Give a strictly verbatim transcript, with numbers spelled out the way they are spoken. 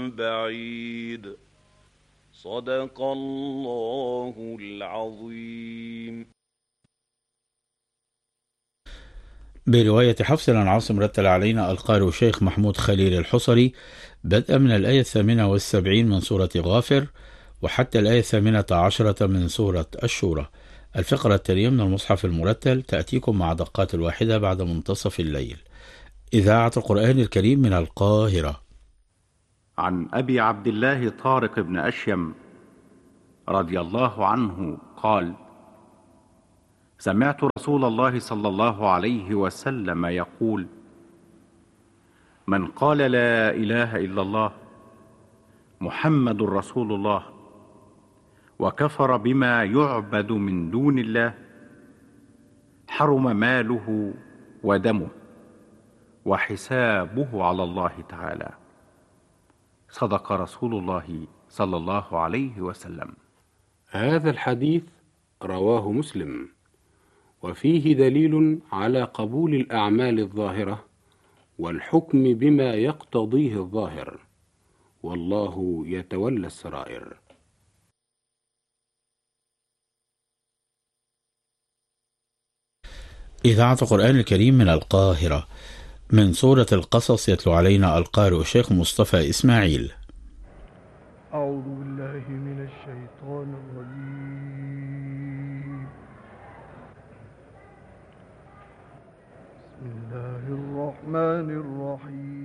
بعيد. صدق الله العظيم. برواية حفص عن عاصم رتل علينا القارئ الشيخ محمود خليل الحصري بدءا من الآية الثامنة والسبعين من سورة غافر وحتى الآية الثامنة عشرة من سورة الشورى. الفقرة التالية من المصحف المرتل تأتيكم مع دقات الواحدة بعد منتصف الليل. إذاعة القرآن الكريم من القاهرة. عن أبي عبد الله طارق بن أشيم رضي الله عنه قال: سمعت رسول الله صلى الله عليه وسلم يقول: من قال لا إله إلا الله محمد رسول الله وكفر بما يعبد من دون الله حرم ماله ودمه وحسابه على الله تعالى. صدق رسول الله صلى الله عليه وسلم. هذا الحديث رواه مسلم، وفيه دليل على قبول الأعمال الظاهرة والحكم بما يقتضيه الظاهر، والله يتولى السرائر. إذاعة القرآن الكريم من القاهرة. من سورة القصص يتلو علينا القارئ الشيخ مصطفى إسماعيل. أعوذ بالله من الشيطان الرجيم. بسم الله الرحمن الرحيم.